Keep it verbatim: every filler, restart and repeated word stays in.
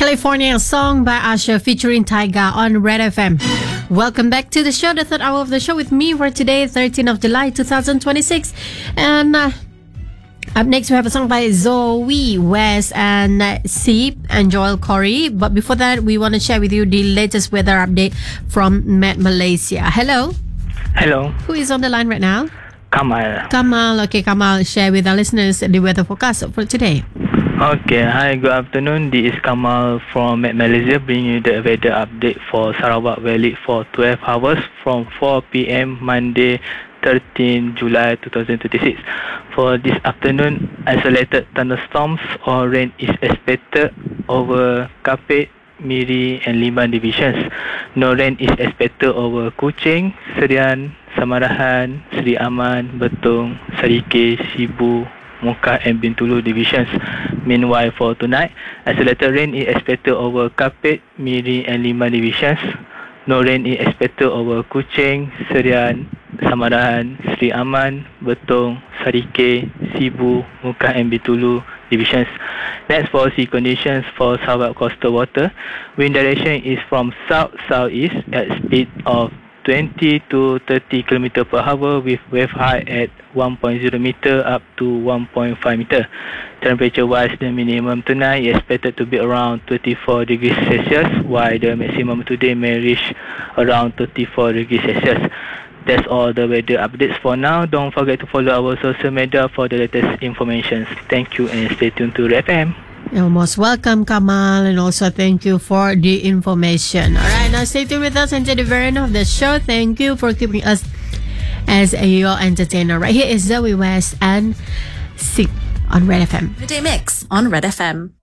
California, a song by Usher featuring Tyga on Red F M. Welcome back to the show, the third hour of the show with me for today, thirteenth of July, twenty twenty-six. And uh, up next, we have a song by Zoe West and uh, Seep and Joel Corey. But before that, we want to share with you the latest weather update from Met Malaysia. Hello. Hello. Who is on the line right now? Kamal. Kamal. Okay, Kamal, share with our listeners the weather forecast for today. Okay, hi, good afternoon. This is Kamal from Met Malaysia bringing you the weather update for Sarawak Valley for twelve hours from four p.m. Monday, thirteenth July twenty twenty-six. For this afternoon, isolated thunderstorms or rain is expected over Kapit, Miri and Liman divisions. No rain is expected over Kuching, Serian, Samarahan, Seri Aman, Betong, Sarike, Sibu, Muka and Bintulu divisions. Meanwhile, for tonight, isolated rain is expected over Kapit, Miri and Liman divisions. No rain is expected over Kuching, Serian, Samarahan, Seri Aman, Betong, Sarike, Sibu, Muka and Bintulu divisions. Next, for sea conditions for Sarawak coastal water, wind direction is from south-southeast at speed of twenty to thirty kilometers per hour with wave height at one point zero meter up to one point five meter. Temperature wise, the minimum tonight is expected to be around twenty-four degrees Celsius, while the maximum today may reach around thirty-four degrees Celsius. That's all the weather updates for now. Don't forget to follow our social media for the latest information. Thank you and stay tuned to Red F M. You're most welcome, Kamal, and also thank you for the information. All right, now stay tuned with us until the very end of the show. Thank you for keeping us as your entertainer. Right here is Zoe West and Sip on Red F M. The Day Mix on Red F M.